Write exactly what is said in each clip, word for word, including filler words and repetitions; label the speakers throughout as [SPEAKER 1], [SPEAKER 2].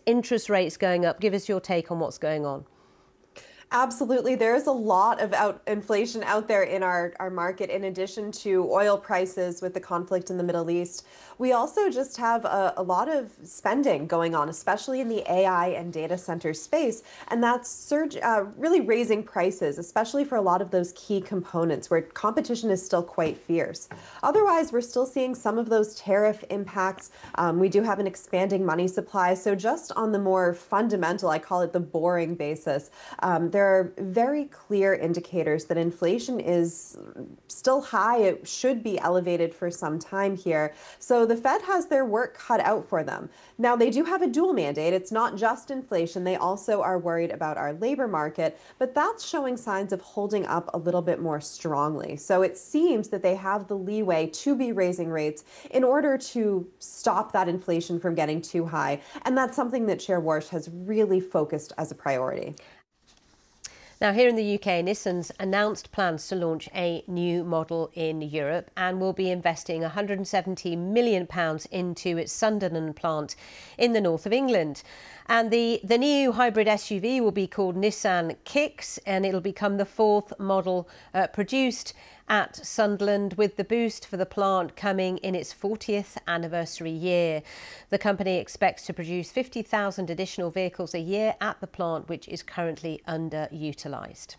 [SPEAKER 1] interest rates going up. Give us your take on what's going on.
[SPEAKER 2] Absolutely. There is a lot of out inflation out there in our, our market, in addition to oil prices with the conflict in the Middle East. We also just have a, a lot of spending going on, especially in the A I and data center space. And that's surge, uh, really raising prices, especially for a lot of those key components where competition is still quite fierce. Otherwise, we're still seeing some of those tariff impacts. Um, we do have an expanding money supply. So just on the more fundamental, I call it the boring basis, um, there There are very clear indicators that inflation is still high. It should be elevated for some time here. So the Fed has their work cut out for them. Now, they do have a dual mandate. It's not just inflation. They also are worried about our labor market, but that's showing signs of holding up a little bit more strongly. So it seems that they have the leeway to be raising rates in order to stop that inflation from getting too high. And that's something that Chair Warsh has really focused as a priority.
[SPEAKER 1] Now, here in the U K, Nissan's announced plans to launch a new model in Europe and will be investing one hundred seventy million pounds into its Sunderland plant in the north of England. And the, the new hybrid S U V will be called Nissan Kicks, and it'll become the fourth model uh, produced at Sunderland, with the boost for the plant coming in its fortieth anniversary year. The company expects to produce fifty thousand additional vehicles a year at the plant, which is currently underutilised.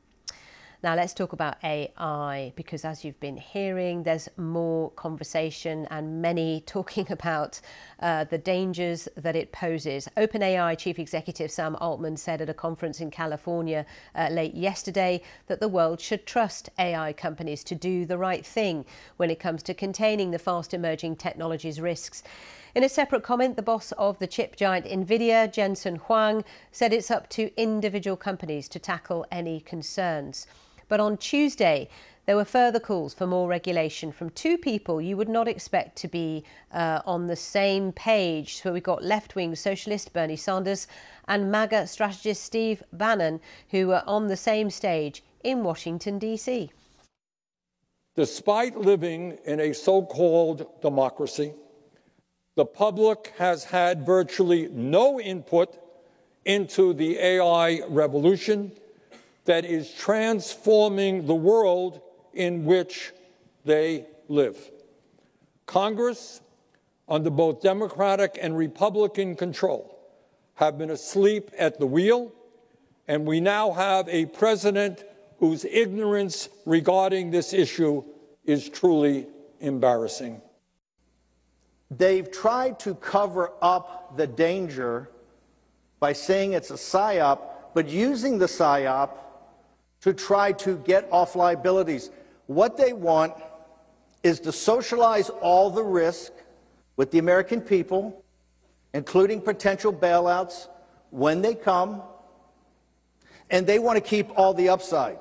[SPEAKER 1] Now let's talk about A I, because as you've been hearing, there's more conversation and many talking about uh, the dangers that it poses. OpenAI Chief Executive Sam Altman said at a conference in California uh, late yesterday that the world should trust A I companies to do the right thing when it comes to containing the fast emerging technology's risks. In a separate comment, the boss of the chip giant Nvidia, Jensen Huang, said it's up to individual companies to tackle any concerns. But on Tuesday, there were further calls for more regulation from two people you would not expect to be uh, on the same page. So we've got left-wing socialist Bernie Sanders and MAGA strategist Steve Bannon, who were on the same stage in Washington, D C.
[SPEAKER 3] Despite living in a so-called democracy, the public has had virtually no input into the A I revolution that is transforming the world in which they live. Congress, under both Democratic and Republican control, have been asleep at the wheel, and we now have a president whose ignorance regarding this issue is truly embarrassing.
[SPEAKER 4] They've tried to cover up the danger by saying it's a psyop, but using the psyop to try to get off liabilities. What they want is to socialize all the risk with the American people, including potential bailouts when they come, and they want to keep all the upside.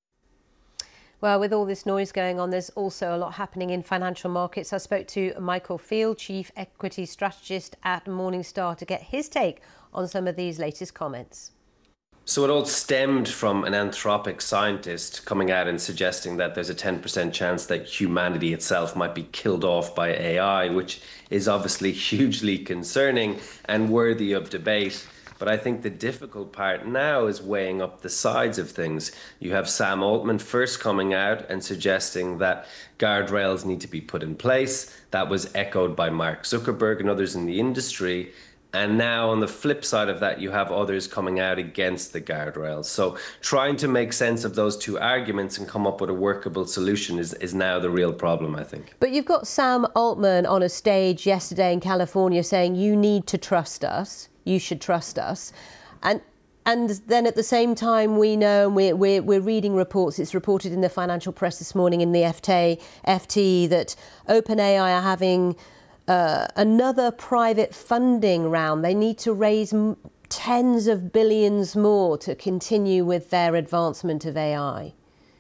[SPEAKER 1] Well, with all this noise going on, there's also a lot happening in financial markets. I spoke to Michael Field, Chief Equity Strategist at Morningstar, to get his take on some of these latest comments.
[SPEAKER 5] So it all stemmed from an Anthropic scientist coming out and suggesting that there's a ten percent chance that humanity itself might be killed off by A I, which is obviously hugely concerning and worthy of debate. But I think the difficult part now is weighing up the sides of things. You have Sam Altman first coming out and suggesting that guardrails need to be put in place. That was echoed by Mark Zuckerberg and others in the industry. And now on the flip side of that, you have others coming out against the guardrails. So trying to make sense of those two arguments and come up with a workable solution is, is now the real problem, I think.
[SPEAKER 1] But you've got Sam Altman on a stage yesterday in California saying you need to trust us, you should trust us. And and then at the same time, we know, and we're, we're, we're reading reports, it's reported in the financial press this morning in the F T, F T that OpenAI are having Uh, another private funding round. They need to raise m tens of billions more to continue with their advancement of A I.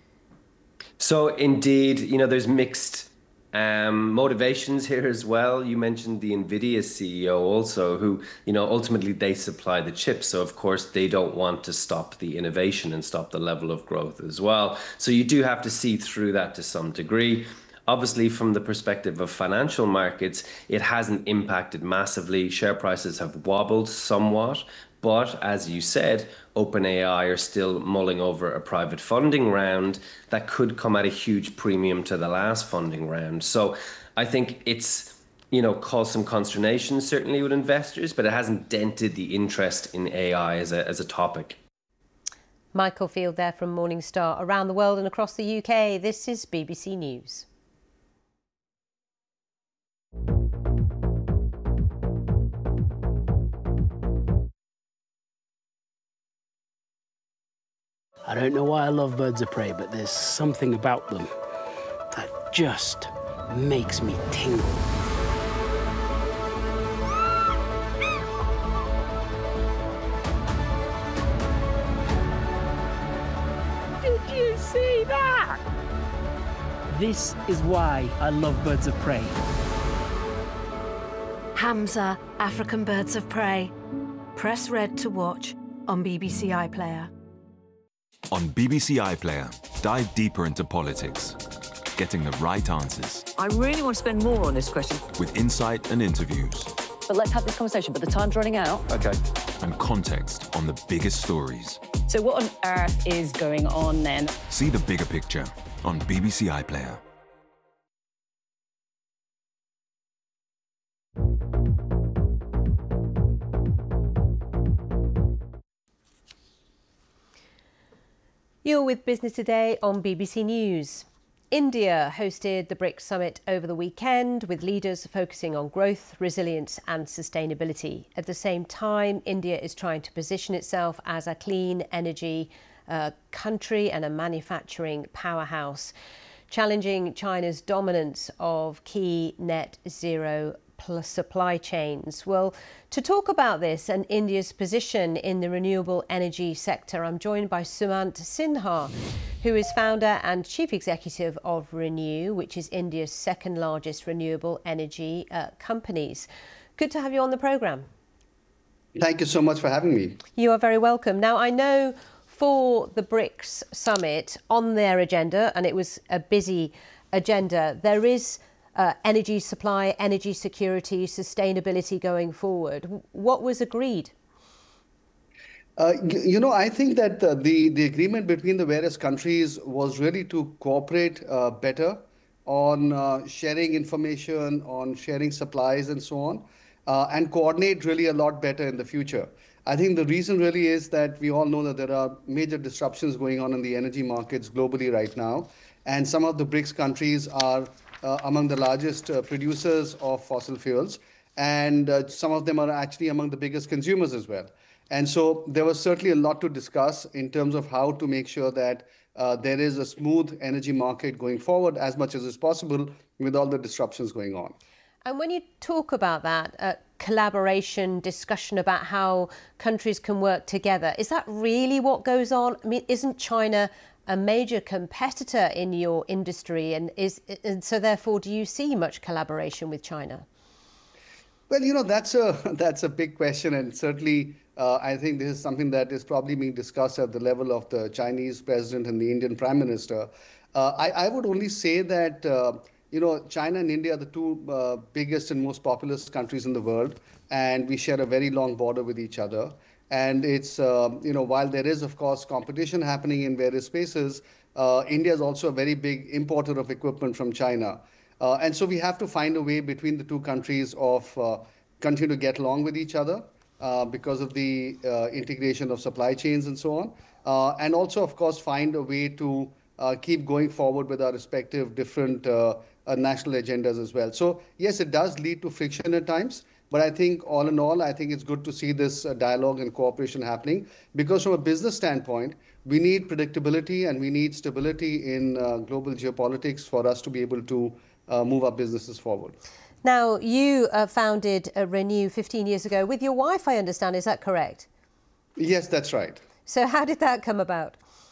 [SPEAKER 5] So indeed, you know, there's mixed um, motivations here as well. You mentioned the Nvidia C E O also, who, you know, ultimately they supply the chips. So of course they don't want to stop the innovation and stop the level of growth as well. So you do have to see through that to some degree. Obviously, from the perspective of financial markets, it hasn't impacted massively. Share prices have wobbled somewhat. But as you said, OpenAI are still mulling over a private funding round that could come at a huge premium to the last funding round. So I think it's, you know, caused some consternation, certainly with investors, but it hasn't dented the interest in A I as a, as a topic.
[SPEAKER 1] Michael Field there from Morningstar. Around the world and across the U K, this is B B C News.
[SPEAKER 6] I don't know why I love birds of prey, but there's something about them that just makes me tingle. Did you see that? This is why I love birds of prey.
[SPEAKER 7] Hamza, African Birds of Prey. Press red to watch on B B C iPlayer.
[SPEAKER 8] On B B C iPlayer, dive deeper into politics, getting the right answers.
[SPEAKER 9] I really want to spend more on this question.
[SPEAKER 8] With insight and interviews.
[SPEAKER 9] But let's have this conversation, but the time's running out.
[SPEAKER 8] Okay. And context on the biggest stories.
[SPEAKER 10] So what on earth is going on then?
[SPEAKER 8] See the bigger picture on B B C iPlayer.
[SPEAKER 1] You're with Business Today on B B C News. India hosted the BRICS summit over the weekend, with leaders focusing on growth, resilience and sustainability. At the same time, India is trying to position itself as a clean energy uh, country and a manufacturing powerhouse, challenging China's dominance of key net zero plus supply chains. Well, to talk about this and India's position in the renewable energy sector, I'm joined by Sumant Sinha, who is founder and chief executive of Renew, which is India's second largest renewable energy uh, companies. Good to have you on the programme.
[SPEAKER 11] Thank you so much for having me.
[SPEAKER 1] You are very welcome. Now, I know for the BRICS summit, on their agenda, and it was a busy agenda, there is Uh, energy supply, energy security, sustainability going forward. What was agreed?
[SPEAKER 11] Uh, you, you know, I think that uh, the, the agreement between the various countries was really to cooperate uh, better on uh, sharing information, on sharing supplies and so on, uh, and coordinate really a lot better in the future. I think the reason really is that we all know that there are major disruptions going on in the energy markets globally right now. And some of the BRICS countries are uh, among the largest uh, producers of fossil fuels. And uh, some of them are actually among the biggest consumers as well. And so there was certainly a lot to discuss in terms of how to make sure that uh, there is a smooth energy market going forward as much as is possible with all the disruptions going on.
[SPEAKER 1] And when you talk about that, uh, collaboration, discussion about how countries can work together, is that really what goes on? I mean, isn't China a major competitor in your industry? And, is, and so therefore, do you see much collaboration with China?
[SPEAKER 11] Well, you know, that's a, that's a big question. And certainly, uh, I think this is something that is probably being discussed at the level of the Chinese president and the Indian prime minister. Uh, I, I would only say that uh, You know, China and India are the two uh, biggest and most populous countries in the world, and we share a very long border with each other. And it's, uh, you know, while there is, of course, competition happening in various spaces, uh, India is also a very big importer of equipment from China. Uh, and so we have to find a way between the two countries of uh, continue to get along with each other uh, because of the uh, integration of supply chains and so on. Uh, and also, of course, find a way to uh, keep going forward with our respective different uh, Uh, national agendas as well. So yes, it does lead to friction at times, but I think all in all, I think it's good to see this uh, dialogue and cooperation happening, because from a business standpoint, we need predictability and we need stability in uh, global geopolitics for us to be able to uh, move our businesses forward.
[SPEAKER 1] Now, you uh, founded uh, Renew fifteen years ago with your wife, I understand. Is that correct?
[SPEAKER 11] Yes, that's right.
[SPEAKER 1] So how did that come about?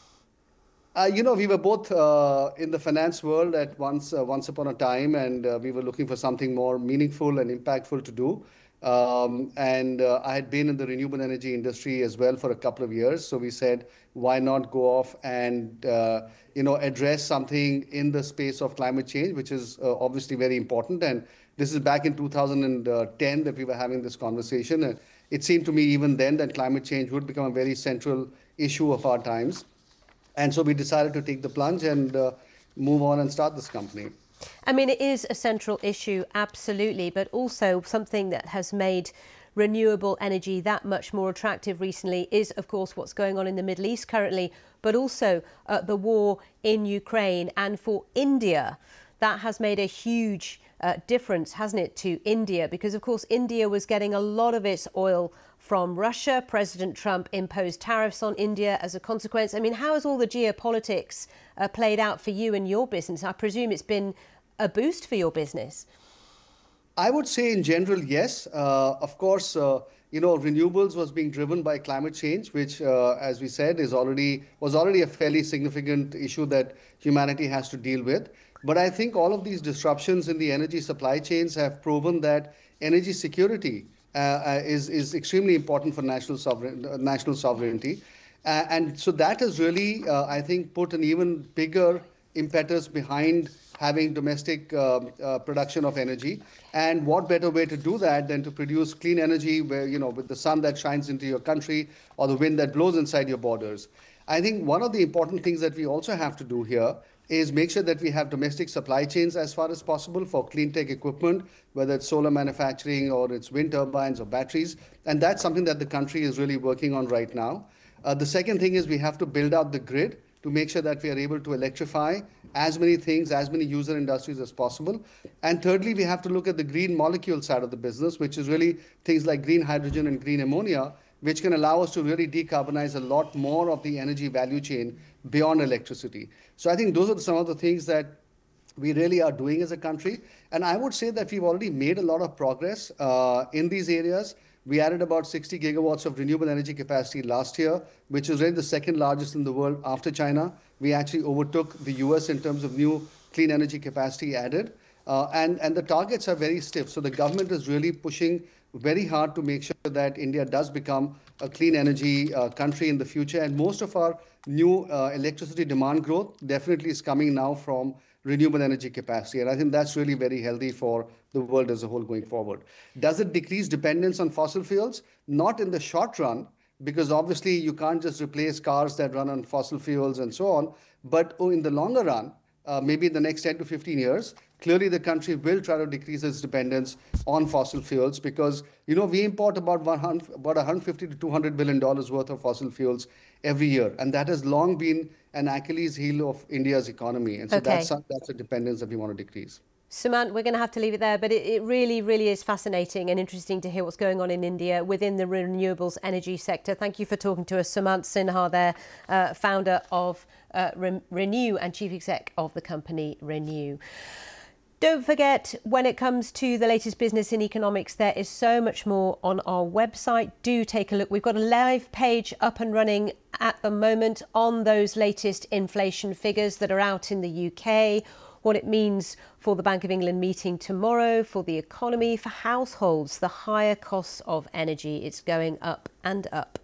[SPEAKER 11] Uh, you know, we were both uh, in the finance world at once, uh, once upon a time, and uh, we were looking for something more meaningful and impactful to do. Um, and uh, I had been in the renewable energy industry as well for a couple of years. So we said, why not go off and, uh, you know, address something in the space of climate change, which is uh, obviously very important. And this is back in two thousand ten that we were having this conversation. And it seemed to me even then that climate change would become a very central issue of our times. And so we decided to take the plunge and uh, move on and start this company.
[SPEAKER 1] I mean, it is a central issue, absolutely, but also something that has made renewable energy that much more attractive recently is, of course, what's going on in the Middle East currently, but also uh, the war in Ukraine. And for India, that has made a huge uh, difference, hasn't it, to India? Because, of course, India was getting a lot of its oil from Russia. President Trump imposed tariffs on India as a consequence. I mean, how has all the geopolitics uh, played out for you and your business? I presume it's been a boost for your business.
[SPEAKER 11] I would say in general, yes. Uh, of course, uh, you know, renewables was being driven by climate change, which, uh, as we said, is already was already a fairly significant issue that humanity has to deal with. But I think all of these disruptions in the energy supply chains have proven that energy security uh, is is extremely important for national sovereign uh, national sovereignty, uh, and so that has really, uh, I think, put an even bigger impetus behind having domestic uh, uh, production of energy. And what better way to do that than to produce clean energy where, you know, with the sun that shines into your country or the wind that blows inside your borders. I think one of the important things that we also have to do here is make sure that we have domestic supply chains as far as possible for clean tech equipment, whether it's solar manufacturing or it's wind turbines or batteries. And that's something that the country is really working on right now. Uh, the second thing is we have to build out the grid to make sure that we are able to electrify as many things, as many user industries as possible. And thirdly, we have to look at the green molecule side of the business, which is really things like green hydrogen and green ammonia, which can allow us to really decarbonize a lot more of the energy value chain beyond electricity. So I think those are some of the things that we really are doing as a country. And I would say that we've already made a lot of progress uh, in these areas. We added about sixty gigawatts of renewable energy capacity last year, which is really the second largest in the world after China. We actually overtook the U S in terms of new clean energy capacity added. Uh, and, and the targets are very stiff. So the government is really pushing very hard to make sure that India does become a clean energy uh, country in the future. And most of our new uh, electricity demand growth definitely is coming now from renewable energy capacity. And I think that's really very healthy for the world as a whole going forward. Does it decrease dependence on fossil fuels? Not in the short run, because obviously you can't just replace cars that run on fossil fuels and so on. But oh, in the longer run, uh, maybe in the next ten to fifteen years, clearly the country will try to decrease its dependence on fossil fuels because, you know, we import about one hundred, about one hundred fifty to two hundred billion dollars worth of fossil fuels every year. And that has long been an Achilles heel of India's economy. And so
[SPEAKER 1] okay.
[SPEAKER 11] that's, that's a dependence that we want to decrease.
[SPEAKER 1] Sumant, we're going to have to leave it there, but it, it really, really is fascinating and interesting to hear what's going on in India within the renewables energy sector. Thank you for talking to us, Sumant Sinha there, uh, founder of uh, Re- Renew and chief exec of the company Renew. Don't forget, when it comes to the latest business in economics, there is so much more on our website. Do take a look. We've got a live page up and running at the moment on those latest inflation figures that are out in the U K, what it means for the Bank of England meeting tomorrow, for the economy, for households, the higher costs of energy. It's going up and up.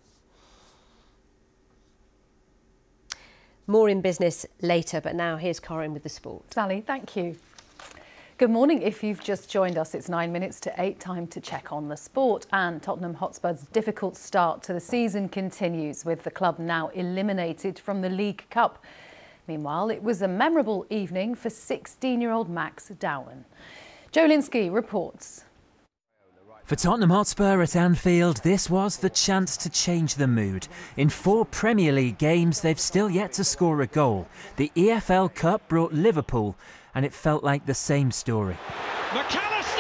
[SPEAKER 1] More in business later, but now here's Corinne with the sport.
[SPEAKER 12] Sally, thank you. Good morning. If you've just joined us, it's nine minutes to eight, time to check on the sport. And Tottenham Hotspur's difficult start to the season continues, with the club now eliminated from the League Cup. Meanwhile, it was a memorable evening for sixteen-year-old Max Dowling. Joe Linsky reports.
[SPEAKER 13] For Tottenham Hotspur at Anfield, this was the chance to change the mood. In four Premier League games, they've still yet to score a goal. The E F L Cup brought Liverpool, and it felt like the same story. McAllister!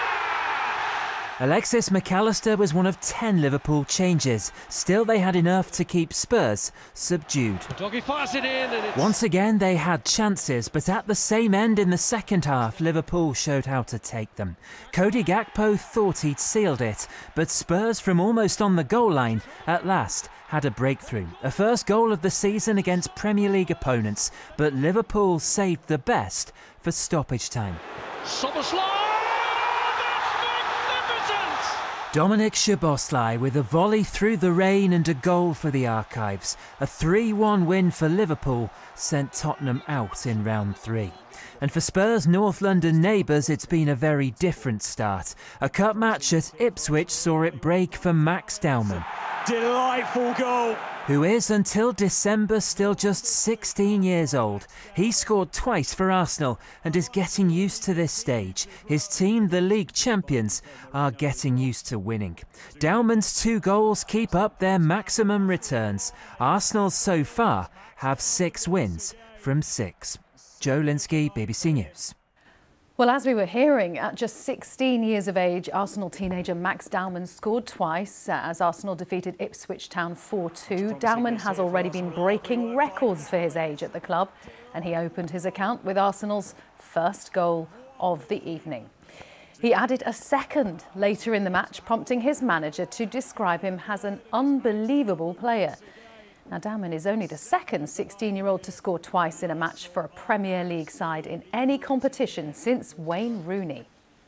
[SPEAKER 13] Alexis McAllister was one of ten Liverpool changes. Still, they had enough to keep Spurs subdued.
[SPEAKER 14] Doggy fires it in and it's...
[SPEAKER 13] Once again, they had chances, but at the same end in the second half, Liverpool showed how to take them. Cody Gakpo thought he'd sealed it, but Spurs, from almost on the goal line, at last had a breakthrough. A first goal of the season against Premier League opponents, but Liverpool saved the best for stoppage time.
[SPEAKER 14] Soboslai! That's magnificent!
[SPEAKER 13] Dominik Szoboszlai with a volley through the rain and a goal for the Archives. A three one win for Liverpool sent Tottenham out in round three. And for Spurs' North London neighbours, it's been a very different start. A cup match at Ipswich saw it break for Max Dowman.
[SPEAKER 14] Delightful goal.
[SPEAKER 13] Who is, until December, still just sixteen years old. He scored twice for Arsenal and is getting used to this stage. His team, the league champions, are getting used to winning. Dowman's two goals keep up their maximum returns. Arsenal so far have six wins from six. Joe Linsky, B B C News.
[SPEAKER 12] Well, as we were hearing, at just sixteen years of age, Arsenal teenager Max Dowman scored twice as Arsenal defeated Ipswich Town four two. Dowman has already been breaking records for his age at the club, and he opened his account with Arsenal's first goal of the evening. He added a second later in the match, prompting his manager to describe him as an unbelievable player. Now, Dowman is only the second sixteen-year-old to score twice in a match for a Premier League side in any competition since Wayne Rooney.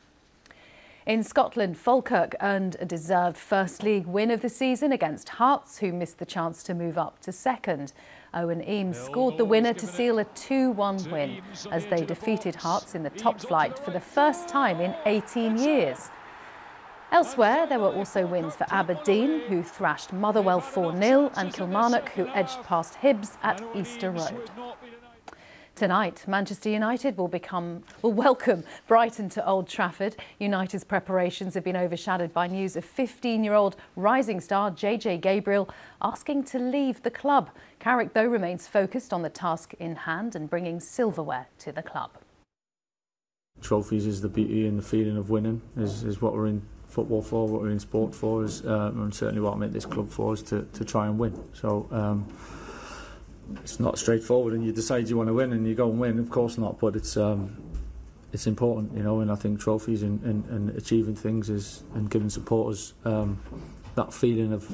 [SPEAKER 12] In Scotland, Falkirk earned a deserved First League win of the season against Hearts, who missed the chance to move up to second. Owen Eames scored the winner to seal a two one win as they defeated Hearts in the top flight for the first time in eighteen years. Elsewhere, there were also wins for Aberdeen, who thrashed Motherwell four nil, and Kilmarnock, who edged past Hibs at Easter Road. Tonight, Manchester United will become will welcome Brighton to Old Trafford. United's preparations have been overshadowed by news of fifteen-year-old rising star J J Gabriel asking to leave the club. Carrick, though, remains focused on the task in hand and bringing silverware to the club.
[SPEAKER 15] Trophies is the beauty and the feeling of winning, is, is what we're in football for, what we're in sport for, is, uh, and certainly what I'm at this club for, is to, to try and win. So um, it's not straightforward, and you decide you want to win and you go and win. Of course not, but it's um, it's important, you know. And I think trophies and, and, and achieving things is, and giving supporters um, that feeling of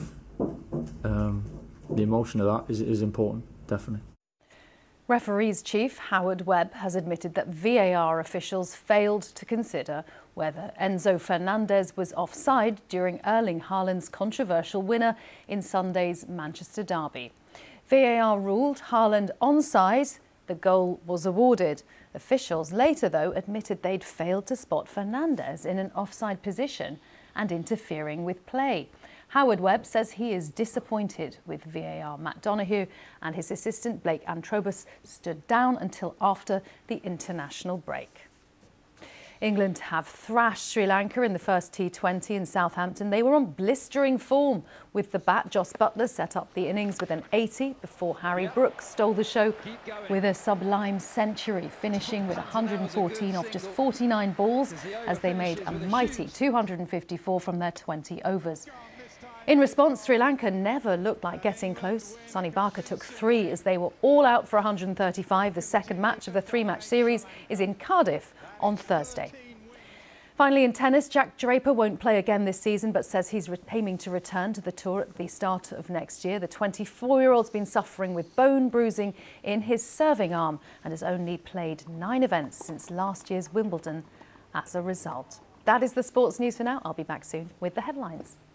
[SPEAKER 15] um, the emotion of that is, is important, definitely.
[SPEAKER 12] Referees chief Howard Webb has admitted that V A R officials failed to consider whether Enzo Fernandez was offside during Erling Haaland's controversial winner in Sunday's Manchester derby. V A R ruled Haaland onside. The goal was awarded. Officials later, though, admitted they'd failed to spot Fernandez in an offside position and interfering with play. Howard Webb says he is disappointed with V A R. Matt Donoghue and his assistant Blake Antrobus stood down until after the international break. England have thrashed Sri Lanka in the first T twenty in Southampton. They were on blistering form with the bat. Jos Buttler set up the innings with an eighty before Harry Brooks stole the show with a sublime century, finishing with one hundred fourteen off just forty-nine balls as they made a mighty two hundred fifty-four from their twenty overs. In response, Sri Lanka never looked like getting close. Sonny Barker took three as they were all out for one hundred thirty-five. The second match of the three-match series is in Cardiff on Thursday. Finally, in tennis, Jack Draper won't play again this season, but says he's aiming to return to the tour at the start of next year. The twenty-four-year-old's been suffering with bone bruising in his serving arm and has only played nine events since last year's Wimbledon as a result. That is the sports news for now. I'll be back soon with the headlines.